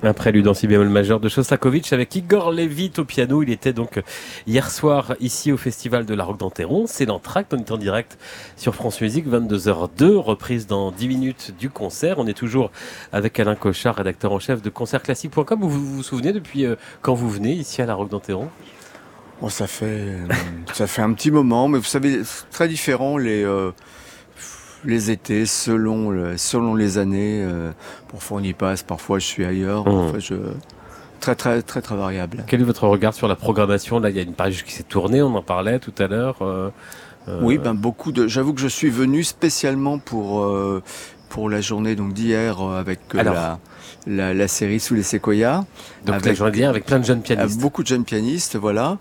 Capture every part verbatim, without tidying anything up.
Un prélude en si bémol majeur de Shostakovich avec Igor Levit au piano. Il était donc hier soir ici au Festival de la Roque d'Enterron. C'est l'entracte, on est en direct sur France Musique, vingt-deux heures deux, reprise dans dix minutes du concert. On est toujours avec Alain Cochard, rédacteur en chef de concert classique point com. Vous vous, vous souvenez depuis euh, quand vous venez ici à la Roque d'Enterron? Bon, ça fait ça fait un petit moment, mais vous savez, c'est très différent les euh, les étés selon le, selon les années. Euh, parfois on y passe, parfois je suis ailleurs. Mmh. Parfois je très très très très variable. Quel est votre regard sur la programmation? Là, il y a une page qui s'est tournée, on en parlait tout à l'heure. Euh, euh... Oui, ben beaucoup de. J'avoue que je suis venu spécialement pour euh, pour la journée donc d'hier euh, avec euh, Alors, la, la la série Sous les séquoias. Donc avec, la journée d'hier avec plein de jeunes pianistes. Beaucoup de jeunes pianistes, voilà.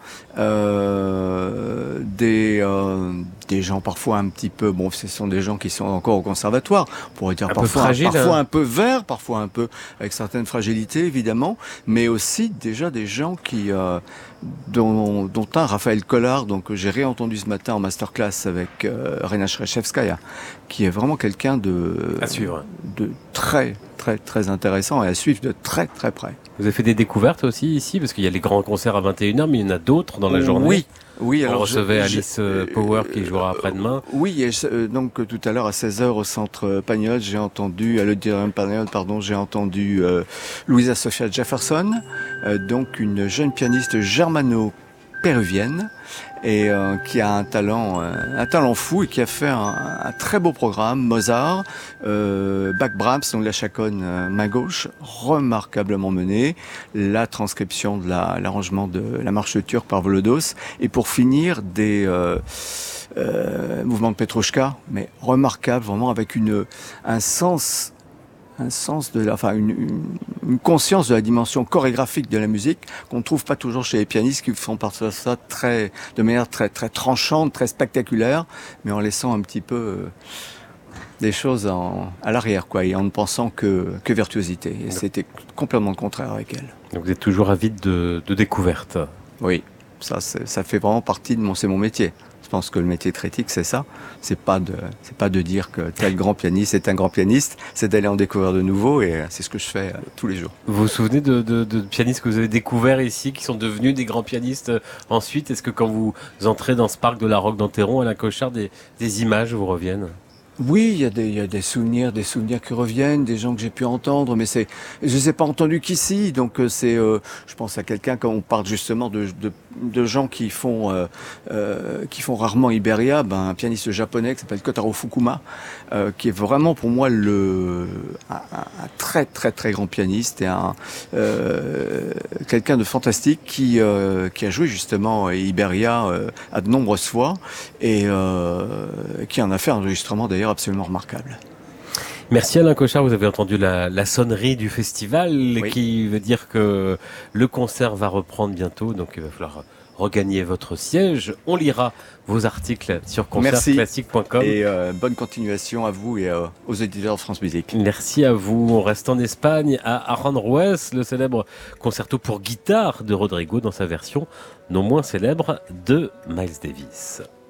Euh, des euh, des gens parfois un petit peu. Bon, ce sont des gens qui sont encore au conservatoire. On pourrait dire Un parfois peu fragile, parfois hein. un peu verts, parfois un peu avec certaines fragilités évidemment, mais aussi déjà des gens qui euh, dont, dont un Raphaël Collard, donc j'ai réentendu ce matin en masterclass avec euh, Rena Shrechevskaya, qui est vraiment quelqu'un de À suivre. de très très très intéressant et à suivre de très très près. Vous avez fait des découvertes aussi ici, parce qu'il y a les grands concerts à vingt et une heures, mais il y en a d'autres dans la journée. Oui, oui. On alors recevait je, Alice je, Power qui jouera après-demain. Oui, et euh, donc tout à l'heure à seize heures au centre Pagnol, j'ai entendu, à l'auditorium Pagnol, pardon, j'ai entendu euh, Louisa Sophia Jefferson, euh, donc une jeune pianiste germano-péruvienne et euh, qui a un talent, euh, un talent fou et qui a fait un, un très beau programme. Mozart, euh, Bach, Brahms, donc la chaconne euh, main gauche, remarquablement menée, la transcription de la, l'arrangement de la marche turque par Volodos, et pour finir des euh, euh, mouvements de Petrouchka, mais remarquable vraiment avec une un sens un sens de la, enfin une, une, une conscience de la dimension chorégraphique de la musique qu'on ne trouve pas toujours chez les pianistes qui font partie de ça très, de manière très très tranchante, très spectaculaire, mais en laissant un petit peu euh, des choses en, à l'arrière, quoi, et en ne pensant que, que virtuosité. Et c'était complètement le contraire avec elle. Donc vous êtes toujours avide de, de découvertes. Oui, ça, ça fait vraiment partie de mon, c'est mon métier. Je pense que le métier de critique, c'est ça. C'est pas de, c'est pas de dire que tel grand pianiste est un grand pianiste. C'est d'aller en découvrir de nouveaux, et c'est ce que je fais euh, tous les jours. Vous vous souvenez de, de, de pianistes que vous avez découverts ici, qui sont devenus des grands pianistes euh, ensuite? Est-ce que quand vous entrez dans ce parc de la Roque d'Enterron, Alain Cochard, des, des images vous reviennent? Oui, il y a des, il y a des souvenirs, des souvenirs qui reviennent, des gens que j'ai pu entendre, mais c'est, je les ai pas entendus qu'ici, donc c'est, euh, je pense à quelqu'un quand on parle justement de, de, de gens qui font, euh, euh, qui font rarement Iberia, ben un pianiste japonais qui s'appelle Kotaro Fukuma, euh, qui est vraiment pour moi le, un, un très très très grand pianiste et un, euh, quelqu'un de fantastique qui, euh, qui a joué justement Iberia euh, à de nombreuses fois et euh, qui en a fait un enregistrement d'ailleurs absolument remarquable. Merci Alain Cochard, vous avez entendu la, la sonnerie du festival, oui, qui veut dire que le concert va reprendre bientôt, donc il va falloir regagner votre siège. On lira vos articles sur concert classique point com. Et euh, bonne continuation à vous et euh, aux éditeurs de France Musique. Merci à vous. On reste en Espagne, à Aranjuez, le célèbre concerto pour guitare de Rodrigo dans sa version non moins célèbre de Miles Davis.